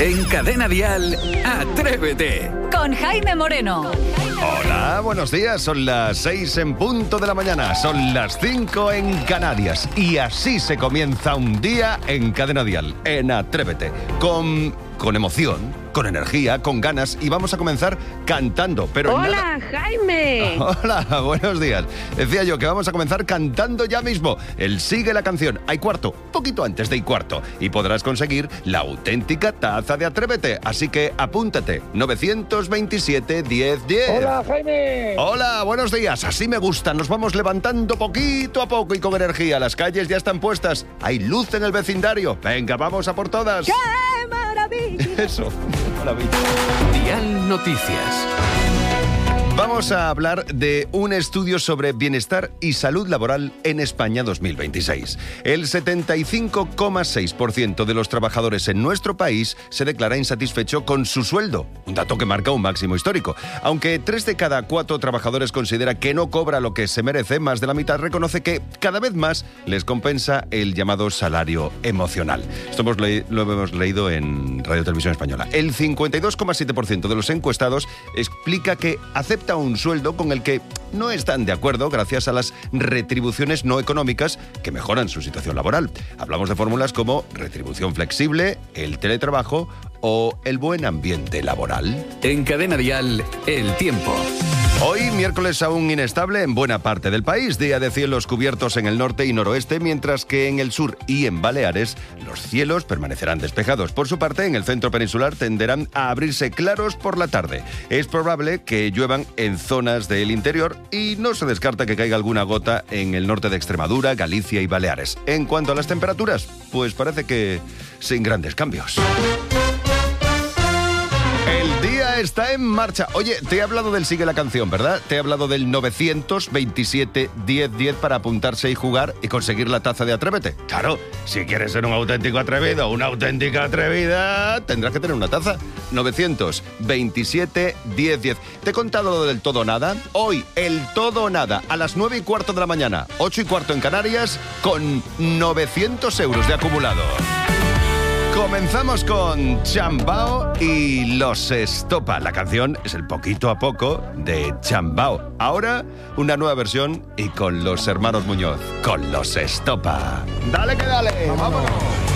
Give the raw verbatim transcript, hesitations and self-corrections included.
En Cadena Dial, Atrévete. Con Jaime Moreno. Hola, buenos días. Son las seis en punto de la mañana. Son las cinco en Canarias. Y así se comienza un día en Cadena Dial, en Atrévete. Con, con emoción, con energía, con ganas. Y vamos a comenzar cantando. Pero ¡Hola, nada... Jaime! Hola, buenos días. Decía yo que vamos a comenzar cantando ya mismo. El Sigue la Canción. Hay cuarto, poquito antes de y cuarto. Y podrás conseguir la auténtica taza de Atrévete. Así que apúntate. novecientos veintisiete, diez, diez. ¡Hola, Jaime! Hola, buenos días. Así me gusta. Nos vamos levantando poquito a poco y con energía. Las calles ya están puestas. Hay luz en el vecindario. Venga, vamos a por todas. ¡Qué maravilla! Eso, maravilla. Dial Noticias. Vamos a hablar de un estudio sobre bienestar y salud laboral en España dos mil veintiséis. El setenta y cinco coma seis por ciento de los trabajadores en nuestro país se declara insatisfecho con su sueldo, un dato que marca un máximo histórico. Aunque tres de cada cuatro trabajadores considera que no cobra lo que se merece, más de la mitad reconoce que cada vez más les compensa el llamado salario emocional. Esto hemos le- lo hemos leído en Radio Televisión Española. El cincuenta y dos coma siete por ciento de los encuestados explica que acepta un sueldo con el que no están de acuerdo gracias a las retribuciones no económicas que mejoran su situación laboral. Hablamos de fórmulas como retribución flexible, el teletrabajo o el buen ambiente laboral. En Cadena Dial, el tiempo. Hoy, miércoles aún inestable en buena parte del país, día de cielos cubiertos en el norte y noroeste, mientras que en el sur y en Baleares los cielos permanecerán despejados. Por su parte, en el centro peninsular tenderán a abrirse claros por la tarde. Es probable que lluevan en zonas del interior y no se descarta que caiga alguna gota en el norte de Extremadura, Galicia y Baleares. En cuanto a las temperaturas, pues parece que sin grandes cambios. El día está en marcha. Oye, te he hablado del Sigue la Canción, ¿verdad? Te he hablado del novecientos veintisiete, diez, diez para apuntarse y jugar y conseguir la taza de Atrévete. Claro, si quieres ser un auténtico atrevido o una auténtica atrevida, tendrás que tener una taza. novecientos veintisiete, diez, diez. ¿Te he contado lo del todo o nada? Hoy, el todo o nada, a las nueve y cuarto de la mañana, ocho y cuarto en Canarias, con novecientos euros de acumulado. Comenzamos con Chambao y Los Estopa. La canción es el Poquito a Poco de Chambao. Ahora, una nueva versión y con los hermanos Muñoz, con Los Estopa. ¡Dale que dale! ¡Vámonos!